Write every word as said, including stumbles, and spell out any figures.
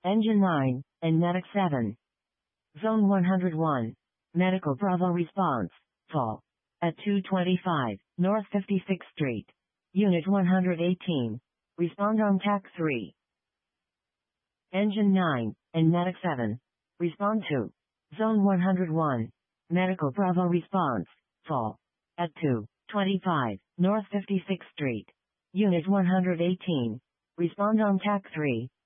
Engine nine, and Medic seven. Zone one hundred one. Medical Bravo response. Fall. At two twenty-five, North fifty-sixth Street. Unit one hundred eighteen. Respond on T A C three. Engine nine, and Medic seven. Respond to. Zone one hundred one. Medical Bravo response. Fall. At two twenty-five, North fifty-sixth Street. Unit one hundred eighteen. Respond on T A C three.